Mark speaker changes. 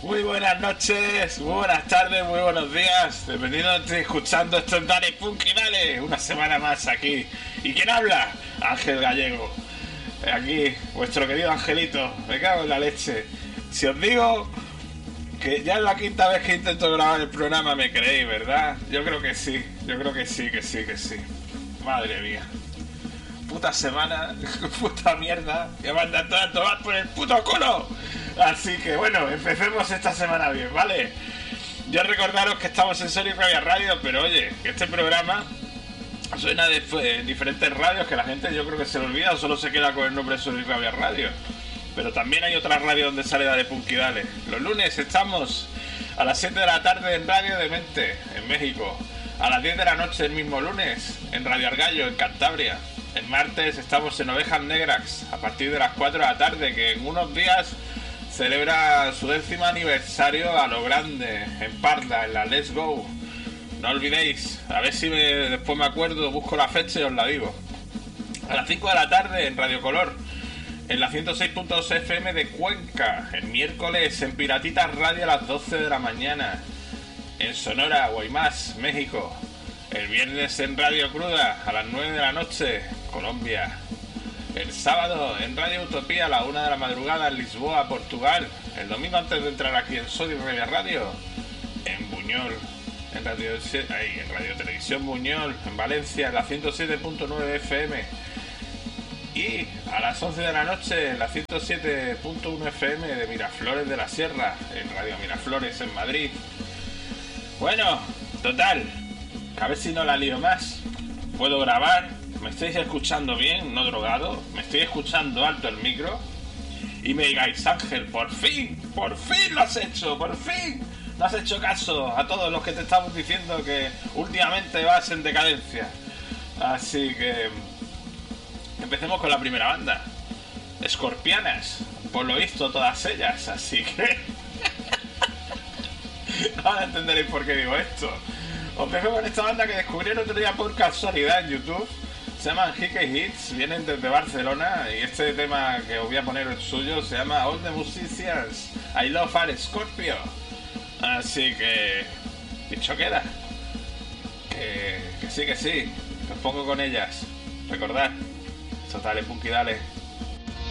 Speaker 1: Muy buenas noches, muy buenas tardes, muy buenos días. Bienvenidos escuchando esto en Dale Punky Dale. Una semana más aquí. ¿Y quién habla? Ángel Gallego. Aquí, vuestro querido Angelito. Me cago en la leche. Si os digo que ya es la quinta vez que intento grabar el programa, me creéis, ¿verdad? Yo creo que sí. Yo creo que sí. Madre mía. Puta semana, puta mierda, que mandan todas a tomar por el puto culo. Así que bueno, empecemos esta semana bien, ¿vale? Yo recordaros que estamos en Sonic Rabia Radio, pero oye, que este programa suena en diferentes radios que la gente yo creo que se le olvida o solo se queda con el nombre de Sonic Rabia Radio. Pero también hay otra radio donde sale Dale Punky Dale. Los lunes estamos a las 7 de la tarde en Radio Demente, en México. A las 10 de la noche el mismo lunes en Radio Argallo, en Cantabria. El martes estamos en Ovejas Negras a partir de las 4 de la tarde, que en unos días celebra su 10º aniversario a lo grande, en Parla, en la Let's Go. No olvidéis, a ver si después me acuerdo, busco la fecha y os la digo. A las 5 de la tarde en Radio Color, en la 106.2 FM de Cuenca. El miércoles en Piratitas Radio a las 12 de la mañana. En Sonora, Guaymas, México. El viernes en Radio Cruda a las 9 de la noche, Colombia. El sábado en Radio Utopía a las 1 de la madrugada en Lisboa, Portugal. El domingo antes de entrar aquí en Sonic Rabia Radio, en Buñol, en Radio Televisión Buñol, en Valencia, en la 107.9 FM. Y a las 11 de la noche en la 107.1 FM de Miraflores de la Sierra, en Radio Miraflores en Madrid. Bueno, total, a ver si no la lío más. Puedo grabar, me estáis escuchando bien, no drogado, me estoy escuchando alto el micro. Y me digáis, Ángel, por fin lo has hecho, por fin. No has hecho caso a todos los que te estamos diciendo que últimamente vas en decadencia. Así que empecemos con la primera banda. Escorpianas, por lo visto todas ellas, así que ahora entenderéis por qué digo esto. Os dejo con esta banda que descubrí el otro día por casualidad en YouTube. Se llaman Hickey Hits, vienen desde Barcelona. Y este tema que os voy a poner el suyo se llama All the Musicians I Love Are Scorpio. Así que dicho queda. Que sí, que os pongo con ellas. Recordad, eso, Dale Punky Dale.